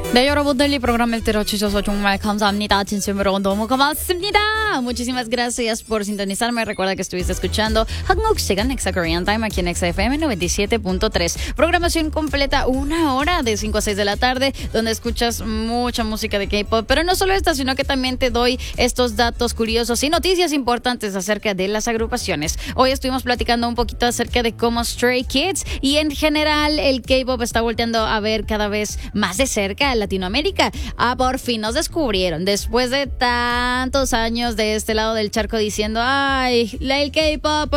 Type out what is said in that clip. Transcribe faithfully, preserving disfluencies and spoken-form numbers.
네, 여러분들 이 프로그램을 들어주셔서 정말 감사합니다. 진심으로 너무 고맙습니다. Muchísimas gracias por sintonizarme. Recuerda que estuviste escuchando Hanguk Sigan Nexa Korean Time aquí en Nexa F M noventa y siete punto tres. Programación completa, una hora de cinco a seis de la tarde, donde escuchas mucha música de K-pop. Pero no solo esta, sino que también te doy estos datos curiosos y noticias importantes acerca de las agrupaciones. Hoy estuvimos platicando un poquito acerca de cómo Stray Kids y en general el K-pop está volteando a ver cada vez más de cerca a Latinoamérica. Ah, por fin nos descubrieron después de tantos años de este lado del charco diciendo, ay, el K-pop